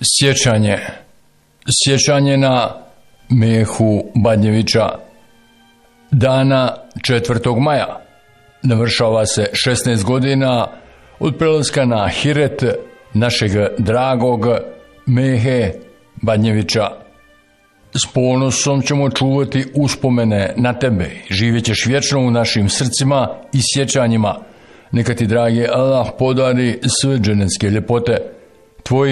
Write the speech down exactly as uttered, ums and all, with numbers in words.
Sjećanje. Sjećanje na Mehu Badnjevića. Dana četvrtog maja navršava se šesnaest godina od prelaska na Hiret našeg dragog Mehe Badnjevića. S ponosom ćemo čuvati uspomene na tebe. Živjet ćeš vječno u našim srcima i sjećanjima. Neka ti, dragi Allah, podari sve dženevske ljepote. Tvoji